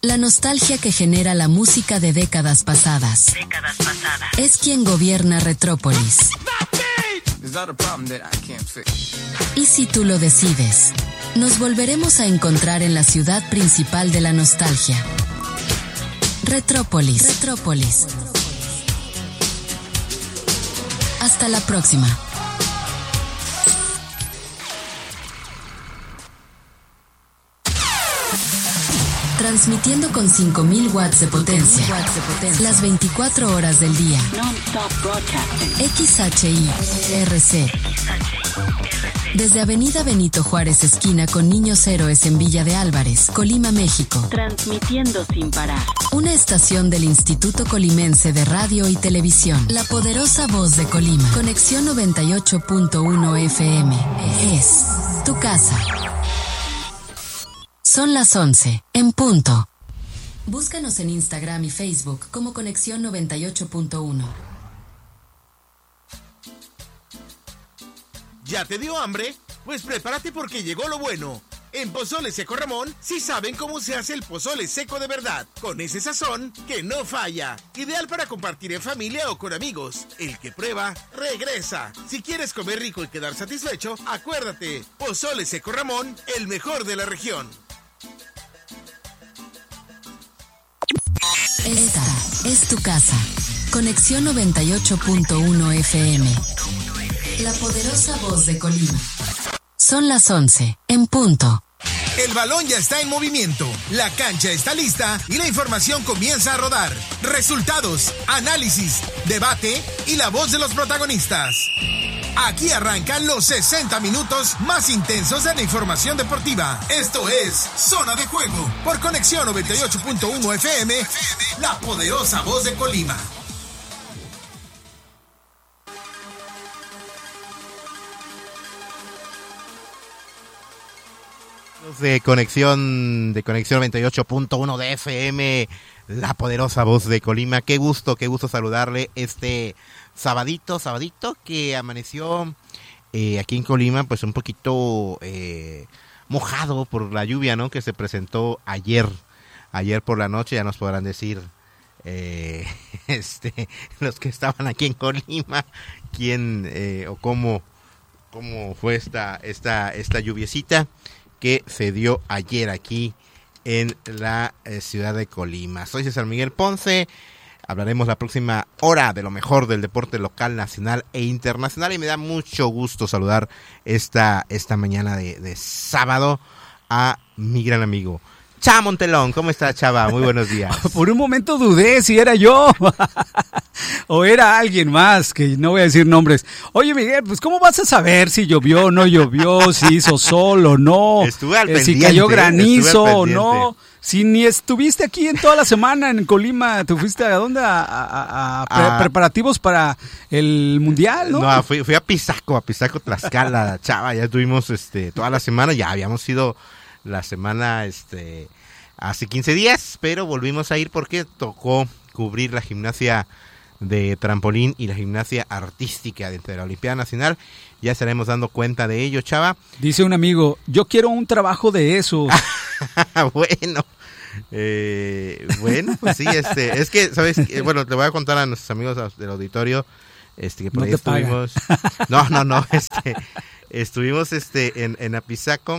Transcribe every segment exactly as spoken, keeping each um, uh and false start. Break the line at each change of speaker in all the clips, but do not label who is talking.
La nostalgia que genera la música de décadas pasadas.
Décadas pasadas.
Es quien gobierna Retrópolis. Y si tú lo decides, nos volveremos a encontrar en la ciudad principal de la nostalgia. Retrópolis. Retrópolis. Hasta la próxima. Transmitiendo con cinco mil watts de potencia, watts de potencia, las veinticuatro horas del día.
Non-stop broadcasting.
X H I R C. Desde Avenida Benito Juárez, esquina con Niños Héroes en Villa de Álvarez, Colima, México.
Transmitiendo sin parar.
Una estación del Instituto Colimense de Radio y Televisión. La poderosa voz de Colima. Conexión noventa y ocho punto uno F M. Es tu casa. Son las once, en punto. Búscanos en Instagram y Facebook como Conexión noventa y ocho punto uno.
¿Ya te dio hambre? Pues prepárate porque llegó lo bueno. En Pozole Seco Ramón sí saben cómo se hace el pozole seco de verdad, con ese sazón que no falla. Ideal para compartir en familia o con amigos. El que prueba, regresa. Si quieres comer rico y quedar satisfecho, acuérdate, Pozole Seco Ramón, el mejor de la región.
Esta es tu casa. Conexión noventa y ocho punto uno F M. La poderosa voz de Colima. Son las once, en punto.
El balón ya está en movimiento, la cancha está lista y la información comienza a rodar. Resultados, análisis, debate y la voz de los protagonistas. Aquí arrancan los sesenta minutos más intensos de la información deportiva. Esto es Zona de Juego por Conexión noventa y ocho punto uno F M, la poderosa voz de Colima.
De conexión de conexión noventa y ocho punto uno de F M, la poderosa voz de Colima. Qué gusto, qué gusto saludarle este sabadito, sabadito que amaneció eh, aquí en Colima, pues un poquito eh, mojado por la lluvia, ¿no? Que se presentó ayer, ayer por la noche. Ya nos podrán decir eh, este los que estaban aquí en Colima quién eh, o cómo cómo fue esta esta esta lluviecita que se dio ayer aquí en la eh, ciudad de Colima. Soy César Miguel Ponce. Hablaremos la próxima hora de lo mejor del deporte local, nacional e internacional. Y me da mucho gusto saludar esta, esta mañana de, de sábado a mi gran amigo Chava Montelón. ¿Cómo está, Chava? Muy buenos días.
Por un momento dudé si era yo o era alguien más, que no voy a decir nombres. Oye, Miguel, pues ¿cómo vas a saber si llovió o no llovió, si hizo sol o no?
Estuve al
eh,
pendiente,
si cayó granizo o
pendiente.
no. Si ni estuviste aquí en toda la semana en Colima, ¿te fuiste a dónde? A, a, a pre-
Ah.
preparativos para el Mundial, ¿no?
No, fui, fui a Pisaco, a Pisaco, Tlaxcala, Chava. Ya estuvimos este, toda la semana, ya habíamos ido la semana este hace quince días, pero volvimos a ir porque tocó cubrir la gimnasia de trampolín y la gimnasia artística dentro de la Olimpiada Nacional. Ya estaremos dando cuenta de ello, Chava.
Dice un amigo, yo quiero un trabajo de eso.
bueno, eh, bueno, pues sí, este, es que, ¿sabes? Eh, bueno, le voy a contar a nuestros amigos del auditorio, este, que por
No
ahí
te
estuvimos. No, no, no, este, estuvimos, este, en, en Apizaco,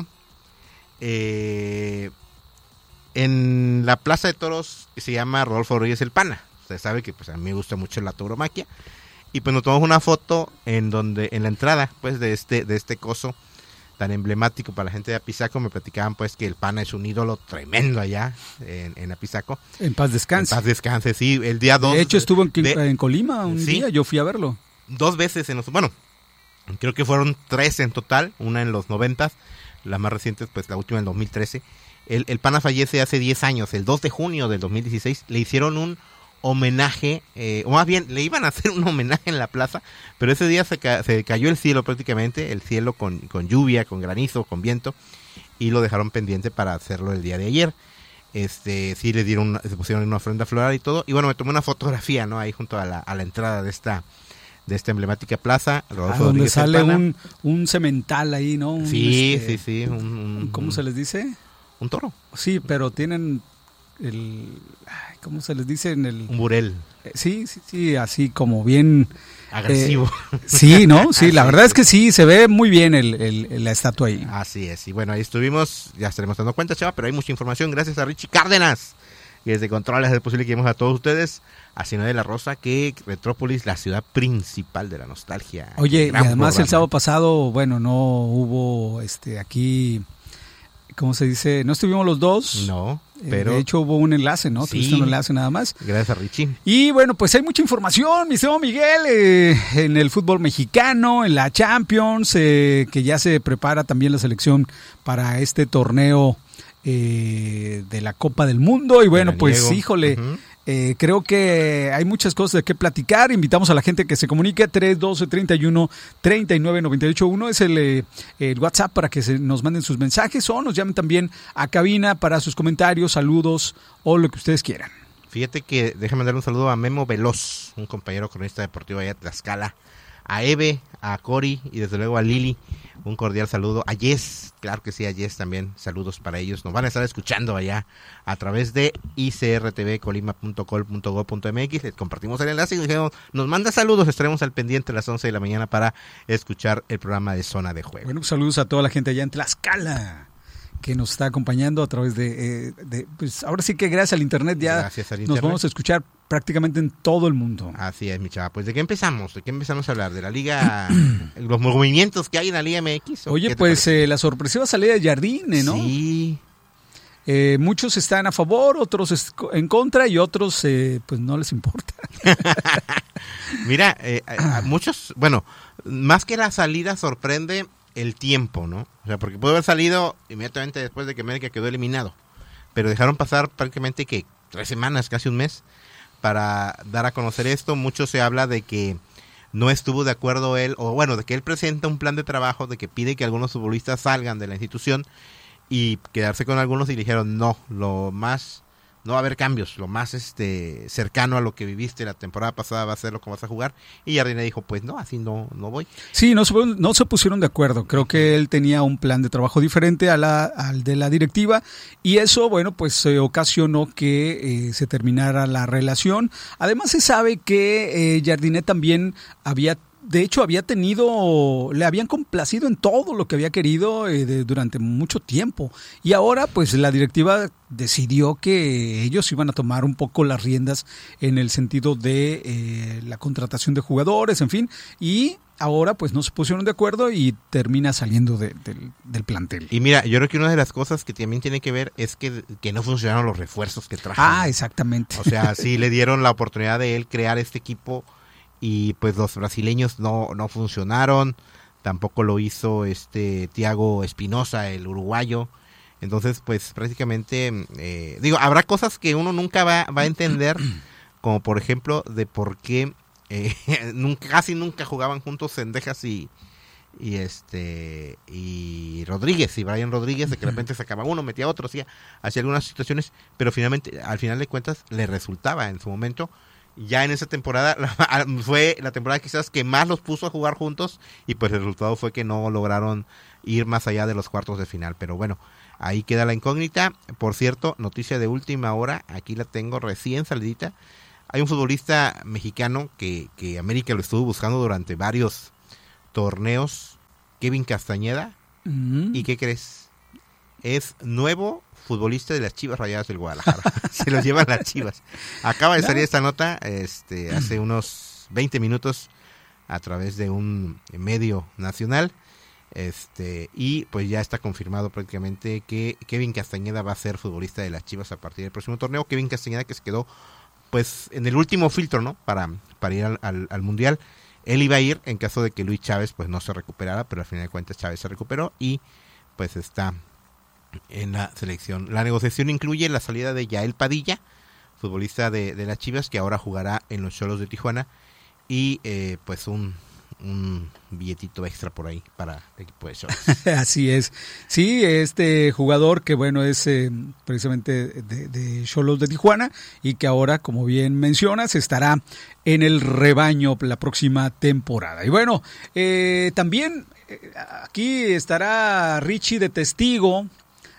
eh, en la Plaza de Toros que se llama Rodolfo Rodríguez El Pana. Usted sabe que pues a mí me gusta mucho la tauromaquia. Y pues nos tomamos una foto en donde, en la entrada, pues, de este, de este coso tan emblemático para la gente de Apizaco. Me platicaban pues que el Pana es un ídolo tremendo allá en, en Apizaco.
En paz descanse.
En paz descanse, sí. El día dos.
De hecho estuvo en,
de,
en Colima un
sí,
día, yo fui a verlo.
Dos veces en los, bueno, creo que fueron tres en total, una en los noventas, la más reciente, pues la última en dos mil trece. El, el Pana fallece hace diez años, el dos de junio del dos mil dieciséis, le hicieron un homenaje, eh, o más bien le iban a hacer un homenaje en la plaza, pero ese día se, ca- se cayó el cielo prácticamente, el cielo con, con lluvia, con granizo, con viento, y lo dejaron pendiente para hacerlo el día de ayer. Este, sí le dieron, una, se pusieron una ofrenda floral y todo, y bueno, me tomé una fotografía, ¿no? Ahí junto a la, a la entrada de esta, de esta emblemática plaza, Rodolfo
Ah, donde
Rodríguez
sale
El Pana.
un, un cemental ahí, ¿no? Un,
Sí,
este,
sí, sí. Un, un,
¿Cómo se les dice?
Un toro.
Sí, pero tienen el ¿cómo se les dice? En el,
un burel.
Eh, sí, sí, sí, así como bien...
Agresivo.
Eh, sí, ¿no? Sí, la
Así
verdad
es.
es que sí, se ve muy bien el, el, la estatua ahí.
Así es, y bueno, ahí estuvimos, ya estaremos dando cuenta, Chava, pero hay mucha información gracias a Richie Cárdenas, que desde Controles es posible que lleguemos a todos ustedes, a Ciudad de la Rosa, que Retrópolis, la ciudad principal de la nostalgia.
Oye, y
Gran
además
programa.
el sábado pasado, bueno, no hubo este aquí, ¿cómo se dice? No estuvimos los dos.
No,
Eh,
pero
de hecho hubo un enlace, ¿no?
Sí.
Tuviste un enlace nada más.
gracias a Richie.
Y bueno, pues hay mucha información, mi estimado Miguel, eh, en el fútbol mexicano, en la Champions, eh, que ya se prepara también la selección para este torneo eh, de la Copa del Mundo. Y bueno, pues
Veraniego.
híjole,
Ujú.
eh, creo que hay muchas cosas de qué platicar. Invitamos a la gente que se comunique. Tres doce treinta y uno treinta y nueve noventa y ocho uno es el, eh, el WhatsApp para que se nos manden sus mensajes o nos llamen también a cabina para sus comentarios, saludos o lo que ustedes quieran.
Fíjate que déjame mandar un saludo a Memo Veloz, un compañero cronista deportivo allá de Tlaxcala, a Eve, a Cori y desde luego a Lili, un cordial saludo, a Jess, claro que sí, a Jess también, saludos para ellos, nos van a estar escuchando allá a través de i c r t v colima punto col punto go punto m x, les compartimos el enlace y dijimos, nos manda saludos, estaremos al pendiente a las once de la mañana para escuchar el programa de Zona de Juego.
Bueno, pues saludos a toda la gente allá en Tlaxcala que nos está acompañando a través de, eh, de pues ahora sí que gracias al internet ya
Gracias al
nos
internet.
vamos a escuchar prácticamente en todo el mundo.
Así es, mi chava. Pues, ¿de qué empezamos? ¿De qué empezamos a hablar? ¿De la liga, los movimientos que hay en la Liga M X? ¿O qué
Oye,
te
pues
parece?
eh, la sorpresiva salida de Jardine, ¿no?
Sí,
Eh, muchos están a favor, otros es- en contra y otros eh, pues no les importa.
mira, eh, a, a muchos, bueno, más que la salida sorprende el tiempo, ¿no? O sea, porque pudo haber salido inmediatamente después de que América quedó eliminado, pero dejaron pasar prácticamente que tres semanas, casi un mes, para dar a conocer esto. Mucho se habla de que no estuvo de acuerdo él, o bueno, de que él presenta un plan de trabajo, de que pide que algunos futbolistas salgan de la institución y quedarse con algunos, y le dijeron no, lo más, no va a haber cambios, lo más este cercano a lo que viviste la temporada pasada va a ser lo que vas a jugar. Y Jardine dijo, pues no, así no, no voy.
Sí, no se, no se pusieron de acuerdo. Creo que él tenía un plan de trabajo diferente a la, al de la directiva y eso, bueno, pues eh, ocasionó que eh, se terminara la relación. Además se sabe que eh, Jardine también había, de hecho había tenido, le habían complacido en todo lo que había querido eh, de, durante mucho tiempo y ahora pues la directiva decidió que ellos iban a tomar un poco las riendas en el sentido de eh, la contratación de jugadores, en fin, y ahora pues no se pusieron de acuerdo y termina saliendo de, del, del plantel.
Y mira, yo creo que una de las cosas que también tiene que ver es que, que no funcionaron los refuerzos que trajo.
Ah, exactamente.
O sea, sí le dieron la oportunidad de él crear este equipo y pues los brasileños no, no funcionaron, tampoco lo hizo este Thiago Espinosa, el uruguayo. Entonces, pues prácticamente, eh, digo, habrá cosas que uno nunca va, va a entender, como por ejemplo de por qué eh, nunca, casi nunca jugaban juntos Cendejas y, y este y Rodríguez y Brian Rodríguez, de que de repente sacaba uno, metía otro, hacía, hacía algunas situaciones, pero finalmente, al final de cuentas, le resultaba en su momento. Ya en esa temporada, la, fue la temporada quizás que más los puso a jugar juntos y pues el resultado fue que no lograron ir más allá de los cuartos de final. Pero bueno, ahí queda la incógnita. Por cierto, noticia de última hora, aquí la tengo recién salidita. Hay un futbolista mexicano que, que América lo estuvo buscando durante varios torneos, Kevin Castañeda.
Mm.
¿Y qué crees? Es nuevo futbolista de las Chivas Rayadas del Guadalajara. Se lo llevan las Chivas. Acaba de salir esta nota este, hace unos veinte minutos a través de un medio nacional. Este, y pues ya está confirmado prácticamente que Kevin Castañeda va a ser futbolista de las Chivas a partir del próximo torneo. Kevin Castañeda, que se quedó pues en el último filtro, ¿no? Para, para ir al, al, al Mundial. Él iba a ir en caso de que Luis Chávez pues no se recuperara, pero al final de cuentas Chávez se recuperó y pues está en la selección. La negociación incluye la salida de Yael Padilla, futbolista de, de las Chivas, que ahora jugará en los Xolos de Tijuana, y eh, pues un, un billetito extra por ahí para el equipo de Xolos.
Así es. Sí, este jugador que bueno es eh, precisamente de, de Xolos de Tijuana y que ahora, como bien mencionas, estará en el rebaño la próxima temporada. Y bueno, eh, también eh, aquí estará Richie de testigo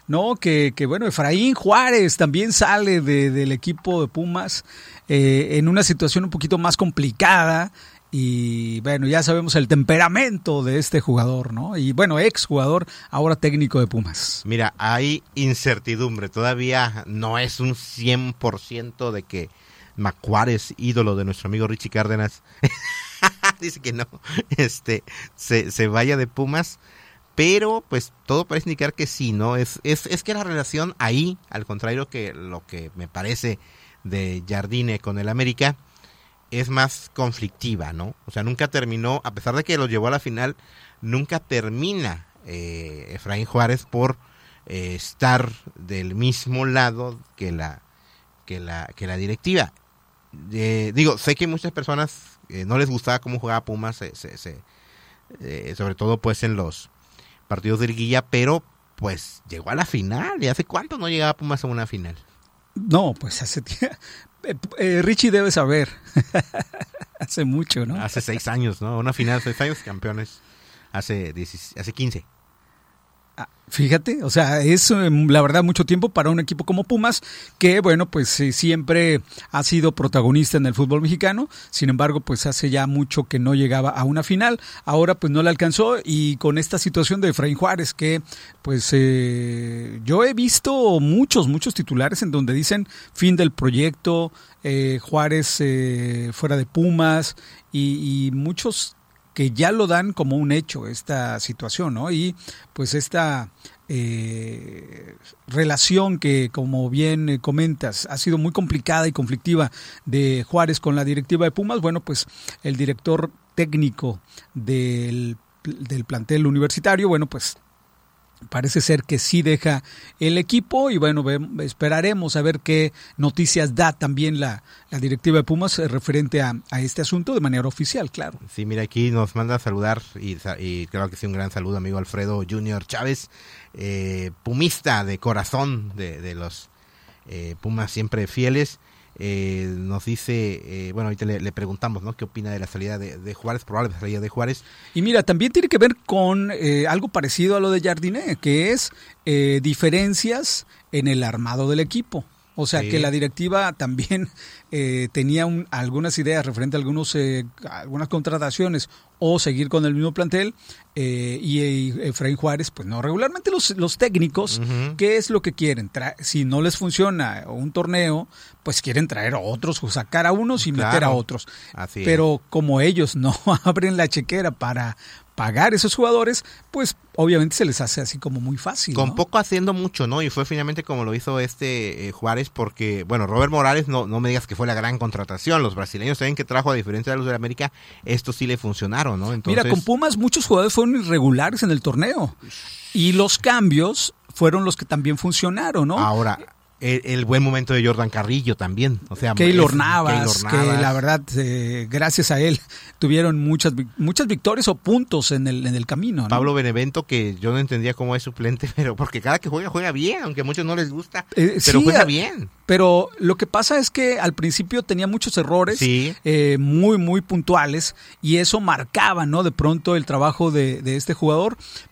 ¿no? Que, que bueno, Efraín Juárez también sale de, del equipo de Pumas eh, en una situación un poquito más complicada. Y bueno, ya sabemos el temperamento de este jugador, ¿no? Y bueno, ex jugador, ahora técnico de Pumas.
Mira, hay incertidumbre, todavía no es un cien por ciento de que Macuárez, ídolo de nuestro amigo Richie Cárdenas, dice que no, este, se, se vaya de Pumas, pero pues todo parece indicar que sí, ¿no? Es, es, es que la relación ahí, al contrario que lo que me parece de Jardine con el América, es más conflictiva, ¿no? O sea, nunca terminó, a pesar de que lo llevó a la final, nunca termina eh, Efraín Juárez por eh, estar del mismo lado que la que la que la directiva. Eh, digo, sé que muchas personas eh, no les gustaba cómo jugaba Pumas, se, se, se, eh, sobre todo pues en los partidos de liguilla, pero pues llegó a la final. ¿Y hace cuánto no llegaba Pumas a una final?
No, pues hace tiempo. Eh, eh, Richie debe saber. Hace mucho, ¿no?
Hace seis años, ¿no? Una final, seis años, campeones. Hace diez, hace quince.
Ah, fíjate, o sea, es eh, la verdad mucho tiempo para un equipo como Pumas, que bueno, pues eh, siempre ha sido protagonista en el fútbol mexicano. Sin embargo, pues hace ya mucho que no llegaba a una final. Ahora pues no le alcanzó, y con esta situación de Efraín Juárez, que pues eh, yo he visto muchos, muchos titulares en donde dicen fin del proyecto, eh, Juárez eh, fuera de Pumas, y, y muchos que ya lo dan como un hecho esta situación, ¿no? Y pues esta eh, relación que, como bien eh, comentas, ha sido muy complicada y conflictiva de Juárez con la directiva de Pumas. Bueno, pues el director técnico del, del plantel universitario, bueno, pues parece ser que sí deja el equipo, y bueno, ve, esperaremos a ver qué noticias da también la, la directiva de Pumas eh, referente a, a este asunto de manera oficial, claro.
Sí, mira, aquí nos manda a saludar, y, y creo que sí, un gran saludo, amigo Alfredo Junior Chávez, eh, pumista de corazón, de, de los eh, Pumas siempre fieles. Eh, nos dice, eh, bueno, ahorita le, le preguntamos, ¿no? ¿Qué opina de la salida de, de Juárez, probable salida de Juárez?
Y mira, también tiene que ver con eh, algo parecido a lo de Jardine, que es eh, diferencias en el armado del equipo. O sea, sí, que la directiva también eh, tenía un, algunas ideas referente a algunos, eh, algunas contrataciones o seguir con el mismo plantel, eh, y, y Efraín Juárez, pues no, regularmente los, los técnicos, uh-huh. ¿qué es lo que quieren? Tra- si no les funciona un torneo, pues quieren traer a otros, o sacar a unos y claro, meter a otros.
Así
Pero
es.
Como ellos no abren la chequera para pagar esos jugadores, pues obviamente se les hace así como muy fácil,
con
¿no?
poco haciendo mucho, ¿no? Y fue finalmente como lo hizo este eh, Juárez, porque, bueno, Robert Morales, no, no me digas que fue la gran contratación. Los brasileños también que trajo, a diferencia de los de América, estos sí le funcionaron, ¿no? Entonces...
Mira, con Pumas muchos jugadores fueron irregulares en el torneo, y los cambios fueron los que también funcionaron, ¿no?
Ahora... El, el buen momento de Jordan Carrillo también, o sea,
Keylor Navas,
Keylor Navas,
que la verdad, eh, gracias a él, tuvieron muchas muchas victorias o puntos en el en el camino, ¿no?
Pablo Benevento, que yo no entendía cómo es suplente, pero porque cada que juega, juega bien, aunque a muchos no les gusta,
eh,
pero
sí,
juega bien.
Pero lo que pasa es que al principio tenía muchos errores,
sí.
eh, muy, muy puntuales, y eso marcaba, ¿no? De pronto el trabajo de, de este jugador,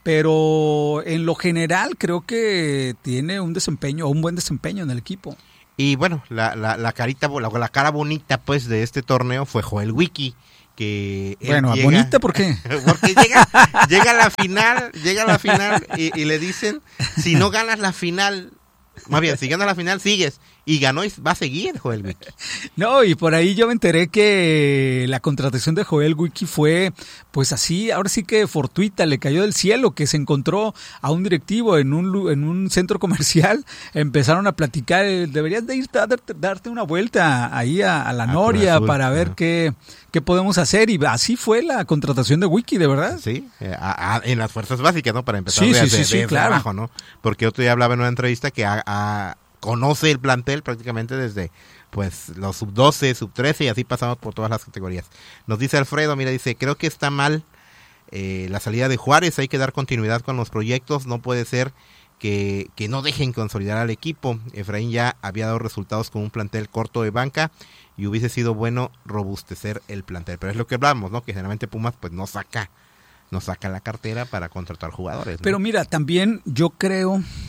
pero en lo general creo que tiene un desempeño, un buen desempeño en el equipo.
Y bueno, la, la, la carita, la, la cara bonita pues de este torneo fue Joel Wiki, que
bueno,
llega,
bonita ¿por qué?
Porque llega, llega a la final, llega a la final y, y le dicen, si no ganas la final, más bien, si ganas la final sigues, y ganó y va a seguir Joel Wiki.
No, y por ahí yo me enteré que la contratación de Joel Wiki fue, pues así, ahora sí que fortuita, le cayó del cielo, que se encontró a un directivo en un en un centro comercial, empezaron a platicar, deberías de ir a darte, darte una vuelta ahí a, a la a Noria Azul, para ver ajá. qué, qué podemos hacer, y así fue la contratación de Wiki, de verdad.
Sí, a, a, en las fuerzas básicas, ¿no? Para empezar
sí,
de,
sí,
de,
sí,
de,
sí,
de
claro.
abajo, ¿no? Porque otro día hablaba en una entrevista que a, a conoce el plantel prácticamente desde pues los sub doce, sub trece, y así pasamos por todas las categorías. Nos dice Alfredo, mira, dice, creo que está mal eh, la salida de Juárez, hay que dar continuidad con los proyectos, no puede ser que, que no dejen consolidar al equipo. Efraín ya había dado resultados con un plantel corto de banca y hubiese sido bueno robustecer el plantel, pero es lo que hablamos, ¿no? Que generalmente Pumas pues no saca, no saca la cartera para contratar jugadores, ¿no?
Pero mira, también yo creo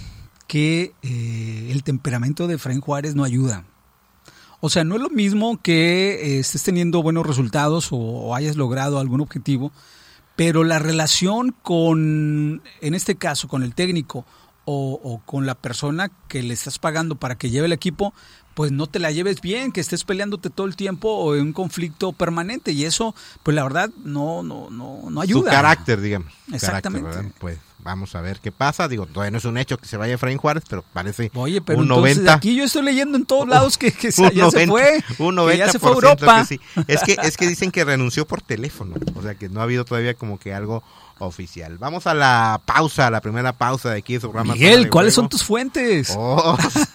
que eh, el temperamento de Efraín Juárez no ayuda. O sea, no es lo mismo que eh, estés teniendo buenos resultados o, o hayas logrado algún objetivo, pero la relación con, en este caso, con el técnico o, o con la persona que le estás pagando para que lleve el equipo, pues no te la lleves bien, que estés peleándote todo el tiempo o en un conflicto permanente, y eso, pues la verdad, no no no no ayuda.
Su carácter, digamos.
Exactamente.
Carácter, pues vamos a ver qué pasa. Digo, todavía no es un hecho que se vaya Efraín Juárez, pero parece
Oye, pero
un
entonces
noventa.
Aquí yo estoy leyendo en todos lados que, que
un
ya
noventa,
se fue,
un noventa
que ya se fue a Europa.
Que sí. Es que es que dicen que renunció por teléfono, o sea que no ha habido todavía como que algo oficial. Vamos a la pausa, la primera pausa de aquí de su programa.
Miguel, ¿cuáles son tus fuentes?
Oh.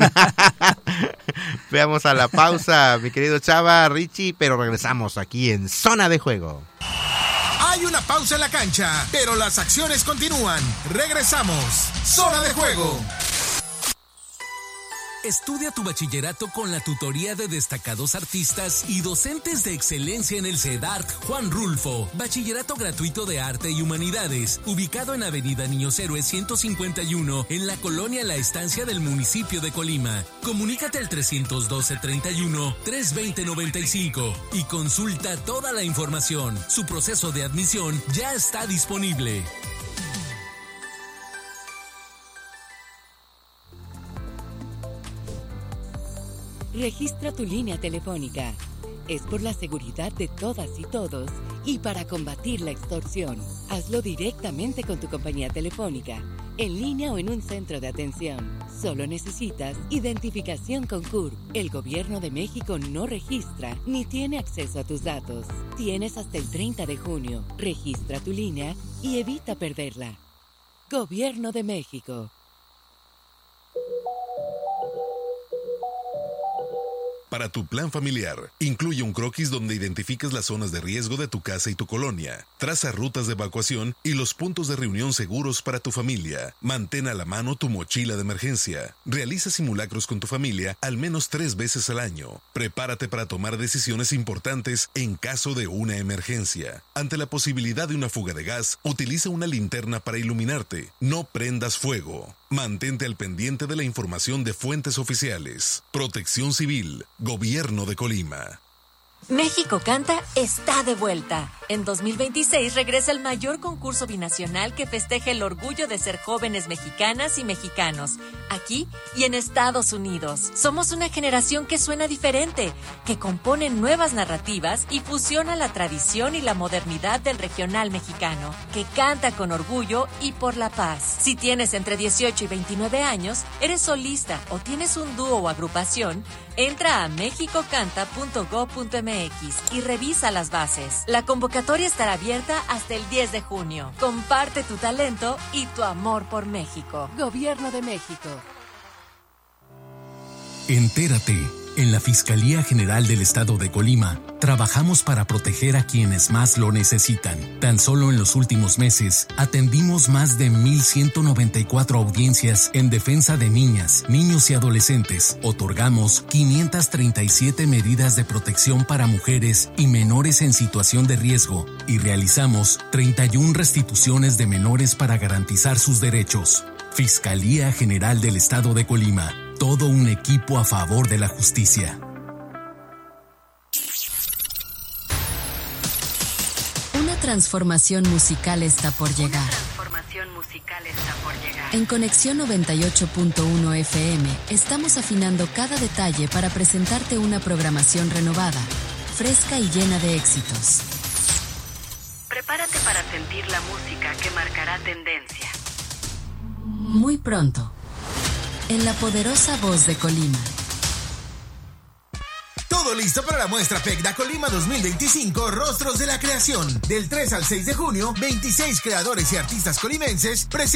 Veamos a la pausa, mi querido Chava, Richie, pero regresamos aquí en Zona de Juego.
Hay una pausa en la cancha, pero las acciones continúan. Regresamos. Zona de Juego.
Estudia tu bachillerato con la tutoría de destacados artistas y docentes de excelencia en el CEDART Juan Rulfo. Bachillerato gratuito de Arte y Humanidades, ubicado en Avenida Niños Héroes ciento cincuenta y uno, en la colonia La Estancia del municipio de Colima. Comunícate al trescientos doce, treinta y uno, trescientos veinte, noventa y cinco y consulta toda la información. Su proceso de admisión ya está disponible.
Registra tu línea telefónica. Es por la seguridad de todas y todos y para combatir la extorsión. Hazlo directamente con tu compañía telefónica, en línea o en un centro de atención. Solo necesitas identificación con C U R P. El Gobierno de México no registra ni tiene acceso a tus datos. Tienes hasta el treinta de junio. Registra tu línea y evita perderla. Gobierno de México.
Para tu plan familiar, incluye un croquis donde identifiques las zonas de riesgo de tu casa y tu colonia. Traza rutas de evacuación y los puntos de reunión seguros para tu familia. Mantén a la mano tu mochila de emergencia. Realiza simulacros con tu familia al menos tres veces al año. Prepárate para tomar decisiones importantes en caso de una emergencia. Ante la posibilidad de una fuga de gas, utiliza una linterna para iluminarte. No prendas fuego. Mantente al pendiente de la información de fuentes oficiales. Protección Civil, Gobierno de Colima.
México Canta está de vuelta. En dos mil veintiséis regresa el mayor concurso binacional que festeja el orgullo de ser jóvenes mexicanas y mexicanos, aquí y en Estados Unidos. Somos una generación que suena diferente, que compone nuevas narrativas y fusiona la tradición y la modernidad del regional mexicano, que canta con orgullo y por la paz. Si tienes entre dieciocho y veintinueve años, eres solista o tienes un dúo o agrupación, entra a mexico canta punto gob punto eme equis y revisa las bases. La convocatoria estará abierta hasta el diez de junio. Comparte tu talento y tu amor por México. Gobierno de México.
Entérate. En la Fiscalía General del Estado de Colima, trabajamos para proteger a quienes más lo necesitan. Tan solo en los últimos meses, atendimos más de mil ciento noventa y cuatro audiencias en defensa de niñas, niños y adolescentes. Otorgamos quinientas treinta y siete medidas de protección para mujeres y menores en situación de riesgo y realizamos treinta y una restituciones de menores para garantizar sus derechos. Fiscalía General del Estado de Colima. Todo un equipo a favor de la justicia.
Una transformación musical está por llegar.
Una transformación musical está por llegar.
En Conexión noventa y ocho punto uno F M estamos afinando cada detalle para presentarte una programación renovada, fresca y llena de éxitos.
Prepárate para sentir la música que marcará tendencia.
Muy pronto, en la poderosa voz de Colima.
Todo listo para la muestra P E C D A Colima dos mil veinticinco, Rostros de la Creación. Del tres al seis de junio, veintiséis creadores y artistas colimenses presentan